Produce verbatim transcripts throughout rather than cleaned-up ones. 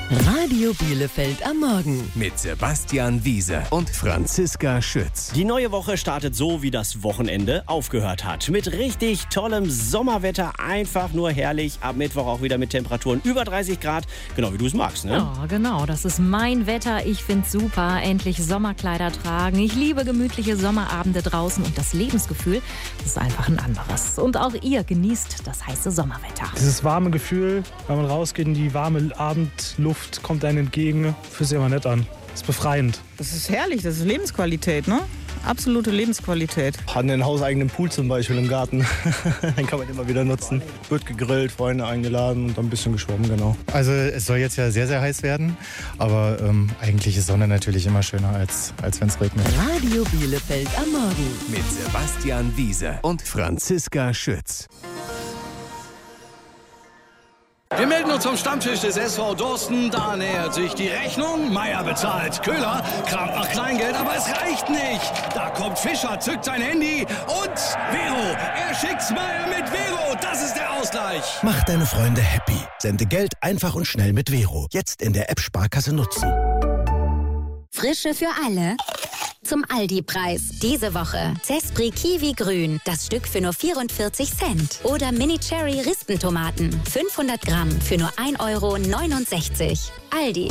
Radio Bielefeld am Morgen mit Sebastian Wiese und Franziska Schütz. Die neue Woche startet so, wie das Wochenende aufgehört hat. Mit richtig tollem Sommerwetter, einfach nur herrlich. Ab Mittwoch auch wieder mit Temperaturen über dreißig Grad, genau wie du es magst, ne? Ja, genau, das ist mein Wetter. Ich find's super, endlich Sommerkleider tragen. Ich liebe gemütliche Sommerabende draußen und das Lebensgefühl, das ist einfach ein anderes. Und auch ihr genießt das heiße Sommerwetter. Dieses warme Gefühl, wenn man rausgeht in die warme Abendluft, kommt einem entgegen, fühlt sich immer nett an. Das ist befreiend. Das ist herrlich, das ist Lebensqualität, ne? Absolute Lebensqualität. Hat einen hauseigenen Pool zum Beispiel im Garten. Den kann man immer wieder nutzen. Wird gegrillt, Freunde eingeladen und dann ein bisschen geschwommen, genau. Also es soll jetzt ja sehr, sehr heiß werden. Aber ähm, eigentlich ist Sonne natürlich immer schöner, als, als wenn es regnet. Radio Bielefeld am Morgen mit Sebastian Wiese und Franziska Schütz. Wir melden uns vom Stammtisch des S V Dorsten. Da nähert sich die Rechnung. Meier bezahlt. Köhler kramt nach Kleingeld, aber es reicht nicht. Da kommt Fischer, zückt sein Handy und Vero. Er schickt's Meier mit Vero. Das ist der Ausgleich. Mach deine Freunde happy. Sende Geld einfach und schnell mit Vero. Jetzt in der App Sparkasse nutzen. Frische für alle. Zum Aldi-Preis. Diese Woche Zespri Kiwi Grün, das Stück für nur vierundvierzig Cent. Oder Mini Cherry Rispentomaten, fünfhundert Gramm für nur ein Euro neunundsechzig. Aldi.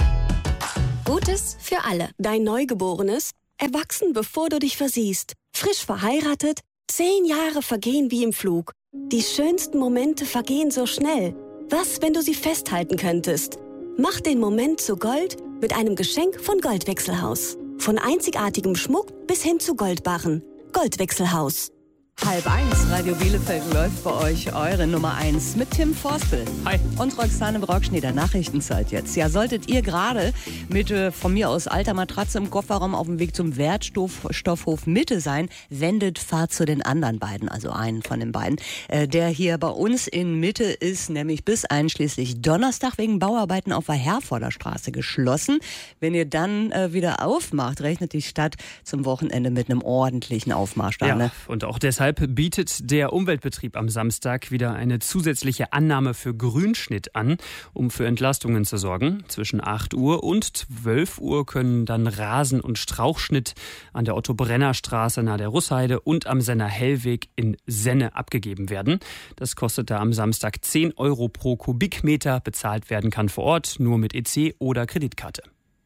Gutes für alle. Dein Neugeborenes, erwachsen bevor du dich versiehst. Frisch verheiratet, zehn Jahre vergehen wie im Flug. Die schönsten Momente vergehen so schnell. Was, wenn du sie festhalten könntest? Mach den Moment zu Gold mit einem Geschenk von Goldwechselhaus. Von einzigartigem Schmuck bis hin zu Goldbarren. Goldwechselhaus. Halb eins, Radio Bielefeld läuft bei euch eure Nummer eins mit Tim Forspel. Hi. Und Roxane Brockschnee, der Nachrichtenzeit jetzt. Ja, solltet ihr gerade mit äh, von mir aus alter Matratze im Kofferraum auf dem Weg zum Wertstoffhof Mitte sein, wendet, fahrt zu den anderen beiden, also einen von den beiden. Äh, der hier bei uns in Mitte ist nämlich bis einschließlich Donnerstag wegen Bauarbeiten auf der Herforder Straße geschlossen. Wenn ihr dann äh, wieder aufmacht, rechnet die Stadt zum Wochenende mit einem ordentlichen Aufmarsch da. Ja, ne? und auch deshalb bietet der Umweltbetrieb am Samstag wieder eine zusätzliche Annahme für Grünschnitt an, um für Entlastungen zu sorgen. Zwischen acht Uhr und zwölf Uhr können dann Rasen- und Strauchschnitt an der Otto-Brenner-Straße nahe der Russheide und am Senner-Hellweg in Senne abgegeben werden. Das kostet da am Samstag zehn Euro pro Kubikmeter. Bezahlt werden kann vor Ort nur mit E C oder Kreditkarte.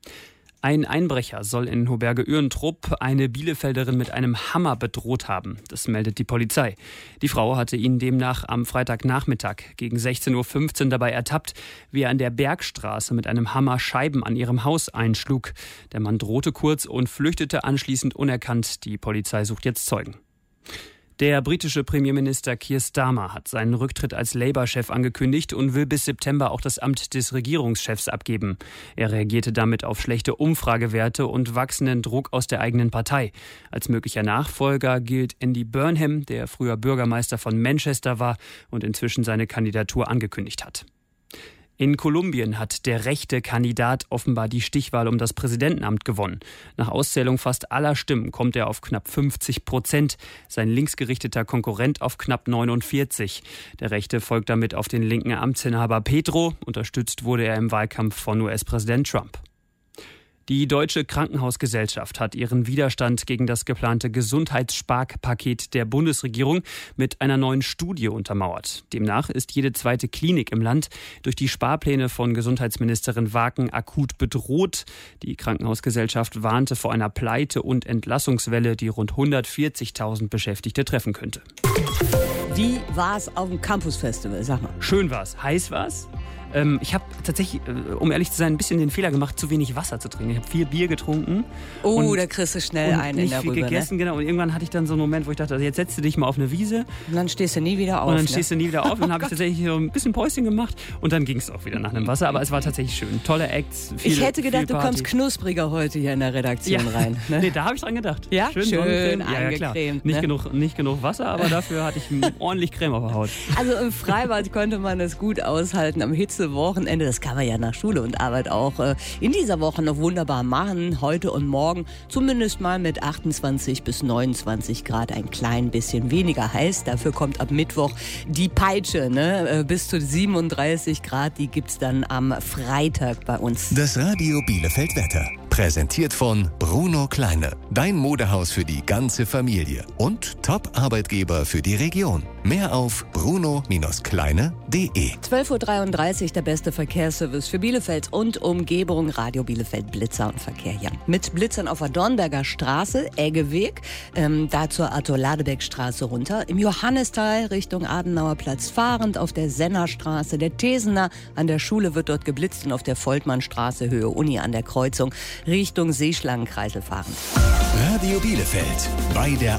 Ein Einbrecher soll in Hoberge-Öhrentrupp eine Bielefelderin mit einem Hammer bedroht haben. Das meldet die Polizei. Die Frau hatte ihn demnach am Freitagnachmittag gegen sechzehn Uhr fünfzehn dabei ertappt, wie er an der Bergstraße mit einem Hammer Scheiben an ihrem Haus einschlug. Der Mann drohte kurz und flüchtete anschließend unerkannt. Die Polizei sucht jetzt Zeugen. Der britische Premierminister Keir Starmer hat seinen Rücktritt als Labour-Chef angekündigt und will bis September auch das Amt des Regierungschefs abgeben. Er reagierte damit auf schlechte Umfragewerte und wachsenden Druck aus der eigenen Partei. Als möglicher Nachfolger gilt Andy Burnham, der früher Bürgermeister von Manchester war und inzwischen seine Kandidatur angekündigt hat. In Kolumbien hat der rechte Kandidat offenbar die Stichwahl um das Präsidentenamt gewonnen. Nach Auszählung fast aller Stimmen kommt er auf knapp fünfzig Prozent. Sein linksgerichteter Konkurrent auf knapp neunundvierzig. Der Rechte folgt damit auf den linken Amtsinhaber Petro. Unterstützt wurde er im Wahlkampf von U S-Präsident Trump. Die Deutsche Krankenhausgesellschaft hat ihren Widerstand gegen das geplante Gesundheitssparpaket der Bundesregierung mit einer neuen Studie untermauert. Demnach ist jede zweite Klinik im Land durch die Sparpläne von Gesundheitsministerin Waken akut bedroht. Die Krankenhausgesellschaft warnte vor einer Pleite- und Entlassungswelle, die rund hundertvierzigtausend Beschäftigte treffen könnte. Wie war es auf dem Campus-Festival? Sag mal. Schön war es. Heiß war es. Ähm, ich habe tatsächlich, äh, um ehrlich zu sein, ein bisschen den Fehler gemacht, zu wenig Wasser zu trinken. Ich habe viel Bier getrunken. Oh, und, da kriegst du schnell und einen nicht in der viel Rübe, gegessen, ne? genau. Und irgendwann hatte ich dann so einen Moment, wo ich dachte, also jetzt setzt du dich mal auf eine Wiese. Und dann stehst du nie wieder auf. Und dann ne? stehst du nie wieder auf. Und dann habe ich tatsächlich so ein bisschen Päuschen gemacht. Und dann ging es auch wieder nach einem Wasser. Aber es war tatsächlich schön. Tolle Acts. Viele, ich hätte gedacht, du kommst knuspriger heute hier in der Redaktion ja. rein. Ne? Nee, da habe ich dran gedacht. Ja, schön, schön ja, ja, klar. angecremt. Nicht, ne? genug, nicht genug Wasser, aber dafür hatte ich ordentlich Creme auf der Haut. Also im Freibad konnte man es gut aushalten. Am Hitze ganze Wochenende. Das kann man ja nach Schule und Arbeit auch äh, in dieser Woche noch wunderbar machen. Heute und morgen zumindest mal mit achtundzwanzig bis neunundzwanzig Grad, ein klein bisschen weniger heiß. Dafür kommt ab Mittwoch die Peitsche, ne? Bis zu siebenunddreißig Grad, die gibt's dann am Freitag bei uns. Das Radio Bielefeld Wetter. Präsentiert von Bruno Kleine. Dein Modehaus für die ganze Familie. Und Top-Arbeitgeber für die Region. Mehr auf bruno Kleine punkt de. zwölf Uhr dreiunddreißig, der beste Verkehrsservice für Bielefeld und Umgebung. Radio Bielefeld Blitzer und Verkehr. Ja. Mit Blitzern auf der Dornberger Straße, Eggeweg, ähm, da zur Arthur-Ladebeck-Straße runter. Im Johannisthal Richtung Adenauer Platz fahrend, auf der Sennerstraße, der Tesener an der Schule wird dort geblitzt und auf der Voltmannstraße Höhe Uni an der Kreuzung Richtung Seeschlangenkreisel fahrend. Radio Bielefeld bei der